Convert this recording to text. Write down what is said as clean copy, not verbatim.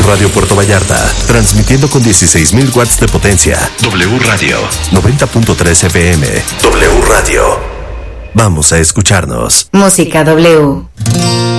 Radio Puerto Vallarta, transmitiendo con 16,000 watts de potencia. W Radio, 90.3 FM. W Radio. Vamos a escucharnos. Música W.